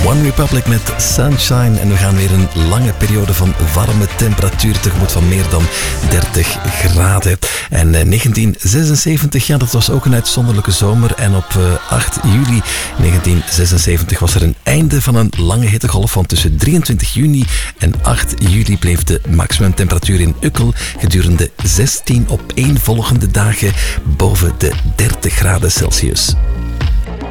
One Republic met Sunshine. En we gaan weer een lange periode van warme temperatuur tegemoet van meer dan 30 graden. En 1976, ja, dat was ook een uitzonderlijke zomer. En op 8 juli 1976 was er een einde van een lange hittegolf. Want tussen 23 juni en 8 juli bleef de maximumtemperatuur in Ukkel gedurende 16 opeenvolgende dagen boven de 30 graden Celsius.